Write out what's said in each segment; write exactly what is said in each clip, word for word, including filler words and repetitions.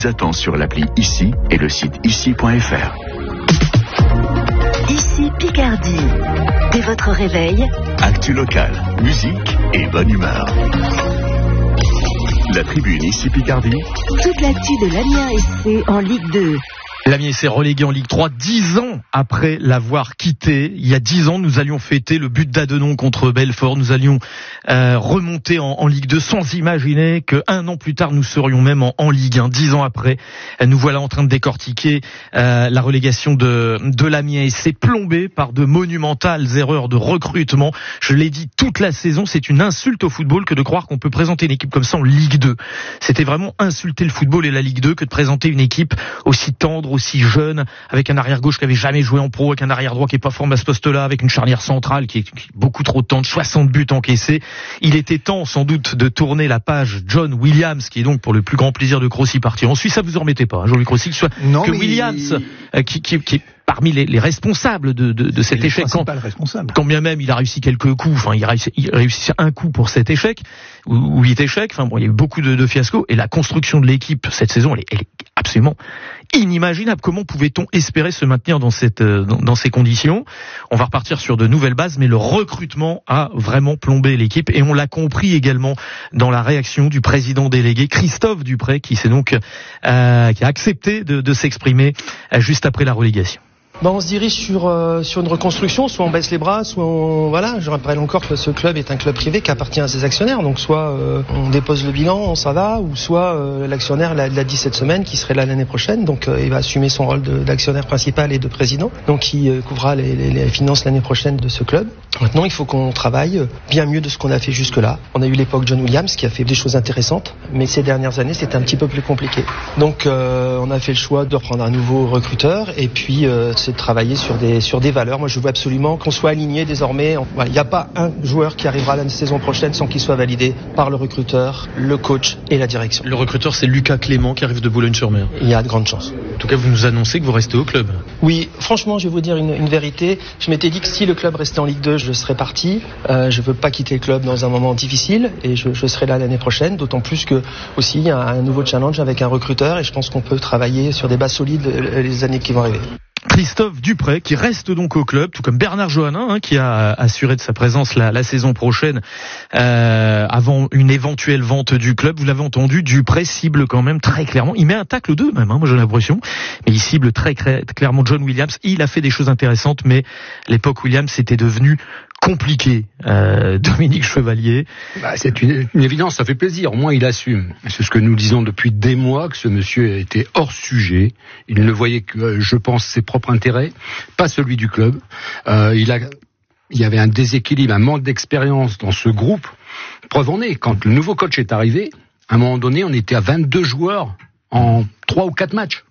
Attends sur l'appli Ici et le site ici point f r. Ici Picardie. Dès votre réveil, Actu locale, musique et bonne humeur. La tribune Ici Picardie. toute l'actu de l'Amiens S C en Ligue deux. L'Amiens s'est relégué en Ligue trois dix ans après l'avoir quitté. Il y a dix ans, nous allions fêter le but d'Adenon contre Belfort. Nous allions euh, remonter en, en Ligue deux sans imaginer qu'un an plus tard, nous serions même en, en Ligue un. Dix ans après, nous voilà en train de décortiquer euh, la relégation de, de l'Amiens S C, plombée par de monumentales erreurs de recrutement. Je l'ai dit toute la saison, c'est une insulte au football que de croire qu'on peut présenter une équipe comme ça en Ligue deux. C'était vraiment insulter le football et la Ligue deux que de présenter une équipe aussi tendre, aussi jeune, avec un arrière-gauche qui avait jamais joué en pro, avec un arrière-droit qui est pas formé à ce poste-là, avec une charnière centrale qui est, qui est beaucoup trop tendre, soixante buts encaissés. Il était temps, sans doute, de tourner la page John Williams, qui est donc pour le plus grand plaisir de Crossy partir. En Suisse, ça vous en remettez pas, hein, Jean-Louis Crossy, que, soit, non, que mais... Williams, euh, qui, qui, qui est parmi les, les responsables de, de, de cet échec. Quand, quand bien même il a réussi quelques coups, enfin il a réussi, il a réussi un coup pour cet échec, ou, ou huit échecs, enfin bon, il y a eu beaucoup de, de fiascos, et la construction de l'équipe cette saison, elle est, elle est absolument inimaginable. Comment pouvait-on espérer se maintenir dans, cette, dans, dans ces conditions? On va repartir sur de nouvelles bases, mais le recrutement a vraiment plombé l'équipe, et on l'a compris également dans la réaction du président délégué Christophe Dupré, qui s'est donc euh, qui a accepté de, de s'exprimer euh, juste après la relégation. Bah on se dirige sur euh, sur une reconstruction, soit on baisse les bras, soit on voilà. Je rappelle encore que ce club est un club privé qui appartient à ses actionnaires, donc soit euh, on dépose le bilan, on s'en va, ou soit euh, l'actionnaire l'a, l'a dit cette semaine, qui serait là l'année prochaine, donc euh, il va assumer son rôle de, d'actionnaire principal et de président, donc il euh, couvrira les, les, les finances l'année prochaine de ce club. Maintenant, il faut qu'on travaille bien mieux de ce qu'on a fait jusque-là. On a eu l'époque John Williams qui a fait des choses intéressantes, mais ces dernières années c'était un petit peu plus compliqué. Donc euh, on a fait le choix de reprendre un nouveau recruteur, et puis euh, c'est de travailler sur des sur des valeurs. Moi, je veux absolument qu'on soit aligné désormais. Voilà, il n'y a pas un joueur qui arrivera la saison prochaine sans qu'il soit validé par le recruteur, le coach et la direction. Le recruteur, c'est Lucas Clément qui arrive de Boulogne-sur-Mer. Il y a de grandes chances. En tout cas, vous nous annoncez que vous restez au club. Oui, franchement, je vais vous dire une, une vérité. Je m'étais dit que si le club restait en Ligue deux, je serais parti. Euh, je ne veux pas quitter le club dans un moment difficile, et je, je serai là l'année prochaine. D'autant plus que aussi il y a un nouveau challenge avec un recruteur, et je pense qu'on peut travailler sur des bases solides les années qui vont arriver. Christophe Dupré, qui reste donc au club, tout comme Bernard Johannin, hein, qui a assuré de sa présence la, la saison prochaine euh, avant une éventuelle vente du club. Vous l'avez entendu, Dupré cible quand même très clairement. Il met un tacle deux même, hein, moi j'ai l'impression, mais il cible très clairement John Williams. Il a fait des choses intéressantes, mais l'époque Williams c'était devenu compliqué. Euh, Dominique Chevalier. Bah, c'est une, une évidence, ça fait plaisir. Au moins, il assume. C'est ce que nous disons depuis des mois, que ce monsieur était hors sujet. Il ne voyait que, je pense, ses propres intérêts, pas celui du club. Euh, il a, il y avait un déséquilibre, un manque d'expérience dans ce groupe. Preuve en est, quand le nouveau coach est arrivé, à un moment donné, on était à vingt-deux joueurs en trois ou quatre matchs.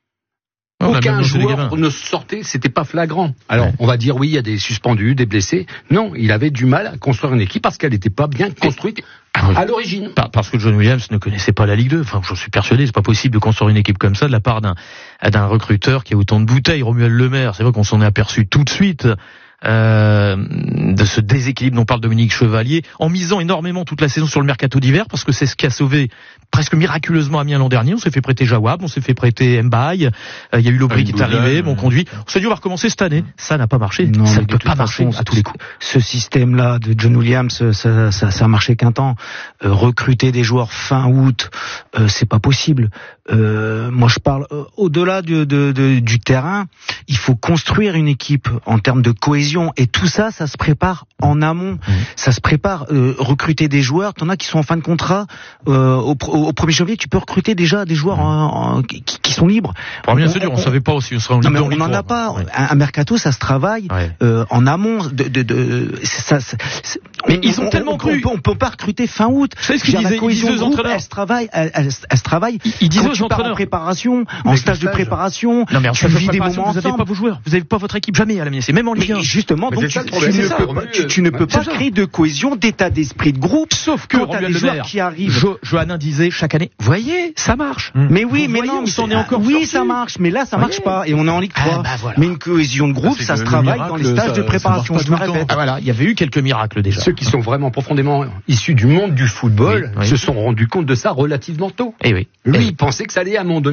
Aucun joueur ne sortait, c'était pas flagrant. Alors, ouais. On va dire oui, il y a des suspendus, des blessés. Non, il avait du mal à construire une équipe parce qu'elle n'était pas bien construite à l'origine. Parce que John Williams ne connaissait pas la Ligue deux. Enfin, je suis persuadé, c'est pas possible de construire une équipe comme ça de la part d'un, d'un recruteur qui a autant de bouteilles. Romuald Lemaire, c'est vrai qu'on s'en est aperçu tout de suite. Euh, de ce déséquilibre dont parle Dominique Chevalier, en misant énormément toute la saison sur le mercato d'hiver, parce que c'est ce qui a sauvé presque miraculeusement Amiens l'an dernier. On s'est fait prêter Jawab, on s'est fait prêter Mbaye, il euh, y a eu Lobry qui est arrivé, bon conduit. On s'est dit on va recommencer cette année. Ça n'a pas marché, non, ça ne peut pas marcher à tous les coups. Ce système-là de John Williams, ça, ça, ça a marché qu'un temps. Euh, recruter des joueurs fin août, euh, c'est pas possible. Euh, moi je parle euh, au-delà de, de, de, du terrain, il faut construire une équipe en termes de cohésion. Et tout ça, ça se prépare en amont. Mmh. Ça se prépare, euh, recruter des joueurs. T'en as qui sont en fin de contrat. Euh, au, au premier janvier, tu peux recruter déjà des joueurs en, en, qui, qui sont libres. Pour bien se dire, on, on savait pas aussi. On serait en Ligue deux. On n'en a pas. Ouais. Un, un mercato, ça se travaille ouais. euh, en amont. De, de, de, ça, ça, mais on, ils ont on, tellement on, cru. On peut, on peut pas recruter fin août. Vous savez ce qu'ils disaient, ils disaient aux groupe, entraîneurs. Elle se travaille. Elle, elle, elle se travaille. Ils, ils disaient Quand aux tu entraîneurs. Pars en préparation, en stage de préparation. Non mais en tu stage de vis des préparation, moments vous n'avez pas vos joueurs. Vous n'avez pas votre équipe jamais à la mienne. C'est même en Ligue un. justement, Mais donc c'est tu, ça le tu problème, ne c'est ça, peux vaut pas, mieux- tu, tu ne peux c'est pas ça. créer de cohésion, d'état d'esprit de groupe. Sauf que quand t'as Romuald des Le joueurs Maire, qui arrivent. Jo- Johannin disait chaque année, voyez, ça marche. Mais oui, Vous mais voyez, non, on mais s'en c'est- est encore oui, sorti. ça marche, mais là, ça Voyez. marche pas, et on est en Ligue trois. Ah, bah, voilà. Mais une cohésion de groupe, Ah, c'est ça que se le travaille miracle, dans les stages ça- de ça préparation, marche je pas me tout le répète. Ah, voilà, il y avait eu quelques miracles déjà. Ceux qui sont vraiment profondément issus du monde du football Oui, oui. se sont rendus compte de ça relativement tôt. Eh oui. Lui, Eh oui. il pensait que ça allait à un moment donné